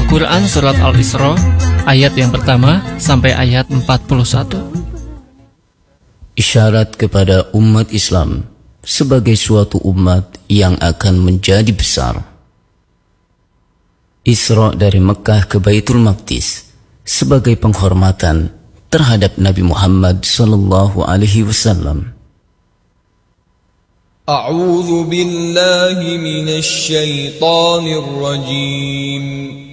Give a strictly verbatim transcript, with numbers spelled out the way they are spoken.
Quran Surat Al-Isra, ayat yang pertama sampai ayat empat puluh satu. Isyarat kepada umat Islam sebagai suatu umat yang akan menjadi besar. Isra dari Mekah ke Baitul Maqdis sebagai penghormatan terhadap Nabi Muhammad sallallahu alaihi wasallam. A'udzu billahi minasy syaithanir rajim.